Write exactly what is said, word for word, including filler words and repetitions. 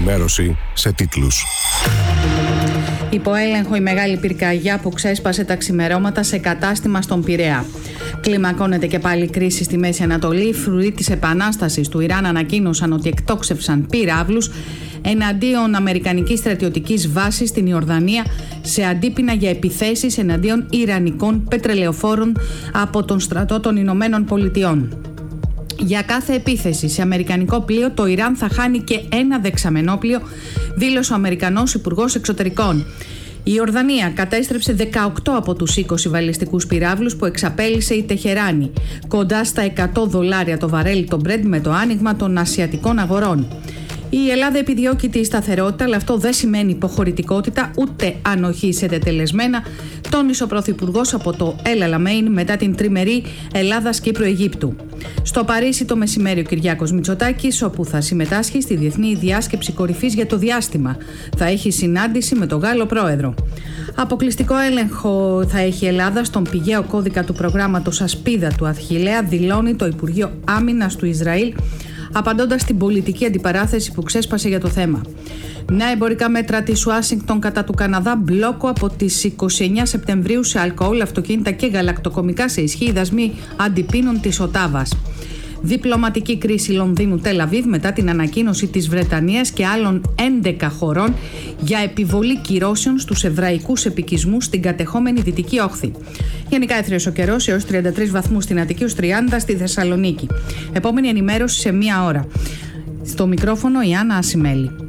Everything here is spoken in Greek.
ενημέρωση σε τίτλους. Υπό έλεγχο η μεγάλη πυρκαγιά που ξέσπασε τα ξημερώματα σε κατάστημα στον Πειραιά. Κλιμακώνεται και πάλι κρίση στη Μέση Ανατολή. Οι φρουροί της Επανάστασης του Ιράν ανακοίνωσαν ότι εκτόξευσαν πυράβλους εναντίον αμερικανικής στρατιωτικής βάσης στην Ιορδανία σε αντίπεινα για επιθέσεις εναντίον ιρανικών πετρελαιοφόρων από τον στρατό των Ηνωμένων Πολιτειών. Για κάθε επίθεση σε αμερικανικό πλοίο, το Ιράν θα χάνει και ένα δεξαμενόπλοιο, δήλωσε ο Αμερικανός Υπουργός Εξωτερικών. Η Ιορδανία κατέστρεψε δεκαοκτώ από τους είκοσι βαλιστικούς πυράβλους που εξαπέλυσε η Τεχεράνη, κοντά στα εκατό δολάρια το βαρέλι το Brent με το άνοιγμα των ασιατικών αγορών. Η Ελλάδα επιδιώκει τη σταθερότητα, αλλά αυτό δεν σημαίνει υποχωρητικότητα ούτε ανοχή σε τετελεσμένα, τόνισε ο Πρωθυπουργός από το El Alamein μετά την τριμερή Ελλάδας-Κύπρου-Αιγύπτου. Στο Παρίσι το μεσημέρι ο Κυριάκος Μητσοτάκης, όπου θα συμμετάσχει στη Διεθνή Διάσκεψη Κορυφής για το Διάστημα, θα έχει συνάντηση με τον Γάλλο Πρόεδρο. Αποκλειστικό έλεγχο θα έχει η Ελλάδα στον πηγαίο κώδικα του προγράμματος Ασπίδα του Αχιλλέα, δηλώνει το Υπουργείο Άμυνας του Ισραήλ, απαντώντας στην πολιτική αντιπαράθεση που ξέσπασε για το θέμα. Νέα εμπορικά μέτρα της Ουάσιγκτον κατά του Καναδά, μπλόκο από τις είκοσι εννέα Σεπτεμβρίου σε αλκοόλ, αυτοκίνητα και γαλακτοκομικά σε ισχύ, οι δασμοί αντιπίνων της Οτάβας. Διπλωματική κρίση Λονδίνου Τελ Αβίβ μετά την ανακοίνωση της Βρετανίας και άλλων έντεκα χωρών για επιβολή κυρώσεων στους εβραϊκούς επικισμούς στην κατεχόμενη Δυτική Όχθη. Γενικά έθριος ο καιρός έως τριάντα τρεις βαθμούς στην Αττική, έως τριάντα στη Θεσσαλονίκη. Επόμενη ενημέρωση σε μία ώρα. Στο μικρόφωνο η Άννα Ασημέλη.